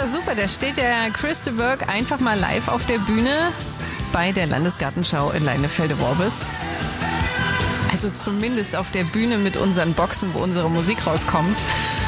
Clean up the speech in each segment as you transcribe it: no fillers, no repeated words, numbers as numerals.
doch super. Da steht ja Chris de Burgh einfach mal live auf der Bühne bei der Landesgartenschau in Leinefelde-Worbis. Also zumindest auf der Bühne mit unseren Boxen, wo unsere Musik rauskommt.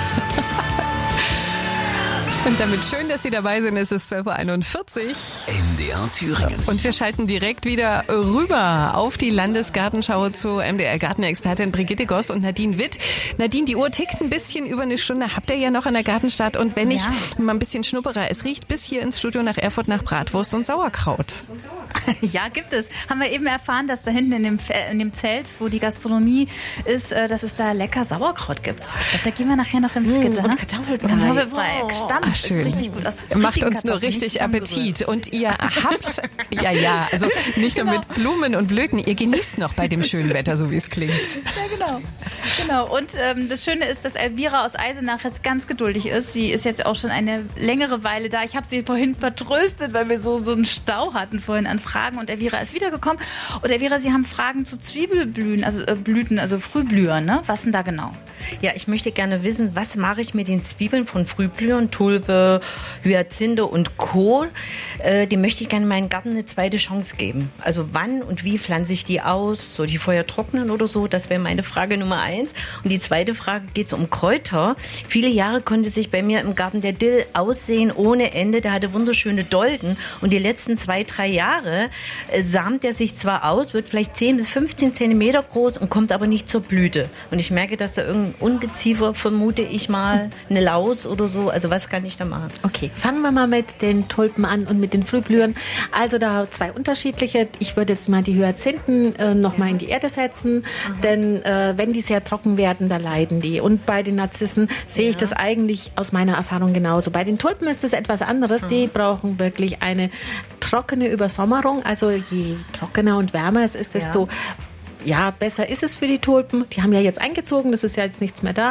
Und damit schön, dass Sie dabei sind. Es ist 12.41 Uhr. MDR Thüringen. Und wir schalten direkt wieder rüber auf die Landesgartenschau zu MDR-Gartenexpertin Brigitte Goss und Nadine Witt. Nadine, die Uhr tickt ein bisschen über eine Stunde. Habt ihr ja noch an der Gartenstadt. Und wenn ich mal ein bisschen schnupperer, es riecht bis hier ins Studio nach Erfurt nach Bratwurst und Sauerkraut. Ja, gibt es. Haben wir eben erfahren, dass da hinten in dem Zelt, wo die Gastronomie ist, dass es da lecker Sauerkraut gibt. Ich glaube, da gehen wir nachher noch in Brigitte. Und Kartoffelbrei. Kartoffelbrei. Stampf. Ach, schön. Ist richtig gut. Das macht uns nur richtig Appetit. Und ihr habt, also nicht nur mit Blumen und Blüten, ihr genießt noch bei dem schönen Wetter, so wie es klingt. Ja, genau. Und das Schöne ist, dass Elvira aus Eisenach jetzt ganz geduldig ist. Sie ist jetzt auch schon eine längere Weile da. Ich habe sie vorhin vertröstet, weil wir so einen Stau hatten vorhin an Fragen. Und Elvira ist wiedergekommen. Und Elvira, Sie haben Fragen zu Zwiebelblühen, also Blüten, also Frühblühern, ne? Was denn da genau? Ja, ich möchte gerne wissen, was mache ich mit den Zwiebeln von Frühblühern, Tulpe, Hyazinthe und Co. Die möchte ich gerne in meinen Garten eine zweite Chance geben. Also wann und wie pflanze ich die aus? Soll die vorher trocknen oder so? Das wäre meine Frage Nummer 1. Und die zweite Frage geht um Kräuter. Viele Jahre konnte sich bei mir im Garten der Dill aussehen ohne Ende. Der hatte wunderschöne Dolden. Und die letzten 2-3 Jahre samt er sich zwar aus, wird vielleicht 10 bis 15 Zentimeter groß und kommt aber nicht zur Blüte. Und ich merke, dass da irgendein Ungeziefer, vermute ich mal, eine Laus oder so. Also was kann ich da machen? Okay, fangen wir mal mit den Tulpen an und mit den Frühblühern. Also da 2 unterschiedliche. Ich würde jetzt mal die Hyazinthen noch mal in die Erde setzen, denn wenn die sehr trocken werden, da leiden die. Und bei den Narzissen sehe ich das eigentlich aus meiner Erfahrung genauso. Bei den Tulpen ist das etwas anderes. Die brauchen wirklich eine trockene Übersommerung. Also je trockener und wärmer es ist, desto besser ist es für die Tulpen. Die haben ja jetzt eingezogen, das ist ja jetzt nichts mehr da.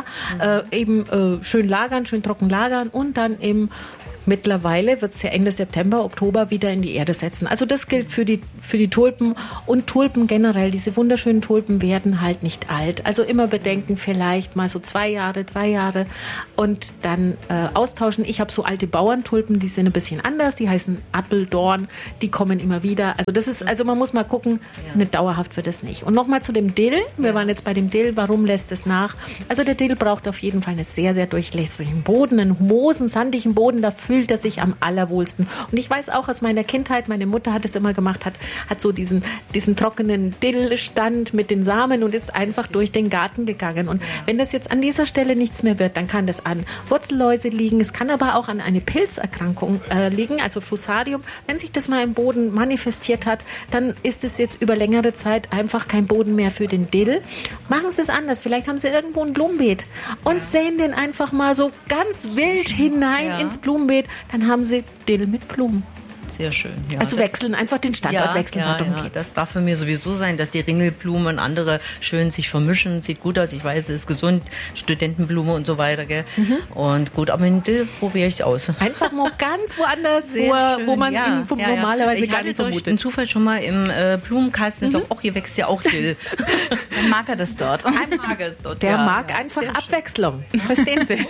Schön lagern, schön trocken lagern und dann mittlerweile wird es ja Ende September, Oktober wieder in die Erde setzen. Also das gilt für die Tulpen und Tulpen generell. Diese wunderschönen Tulpen werden halt nicht alt. Also immer bedenken, vielleicht mal so 2 Jahre, 3 Jahre und dann austauschen. Ich habe so alte Bauerntulpen, die sind ein bisschen anders. Die heißen Appeldorn, die kommen immer wieder. Also man muss mal gucken, nicht dauerhaft wird es nicht. Und nochmal zu dem Dill. Wir waren jetzt bei dem Dill. Warum lässt es nach? Also der Dill braucht auf jeden Fall einen sehr, sehr durchlässigen Boden, einen humosen, sandigen Boden. Da fühlt er sich am allerwohlsten. Und ich weiß auch aus meiner Kindheit, meine Mutter hat es immer gemacht, hat so diesen trockenen Dillstand mit den Samen und ist einfach durch den Garten gegangen. Und wenn das jetzt an dieser Stelle nichts mehr wird, dann kann das an Wurzelläuse liegen. Es kann aber auch an eine Pilzerkrankung liegen, also Fusarium. Wenn sich das mal im Boden manifestiert hat, dann ist es jetzt über längere Zeit einfach kein Boden mehr für den Dill. Machen Sie es anders. Vielleicht haben Sie irgendwo ein Blumenbeet und säen den einfach mal so ganz wild hinein ins Blumenbeet. Dann haben Sie Dill mit Blumen. Sehr schön. Ja, also wechseln, einfach den Standort wechseln. Das darf für mich sowieso sein, dass die Ringelblumen und andere schön sich vermischen. Sieht gut aus, ich weiß, es ist gesund. Studentenblume und so weiter. Gell? Und gut, aber in Dill probiere ich es aus. Einfach mal ganz woanders, wo man ihn normalerweise gar nicht vermutet. Ich bin Zufall schon mal im Blumenkasten und sage, hier wächst ja auch Dill. Dann mag er das dort. Der mag einfach Abwechslung. Verstehen Sie?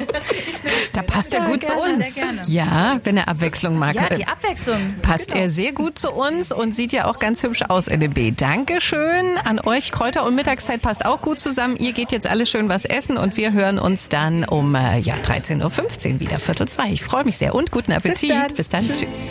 Da passt er gut zu uns. Ja, wenn er Abwechslung mag. Ja, die Abwechslung. Passt er sehr gut zu uns und sieht ja auch ganz hübsch aus, NMB. Dankeschön an euch. Kräuter und Mittagszeit passt auch gut zusammen. Ihr geht jetzt alle schön was essen und wir hören uns dann um 13.15 Uhr wieder, 13:45. Ich freue mich sehr und guten Appetit. Bis dann. Tschüss.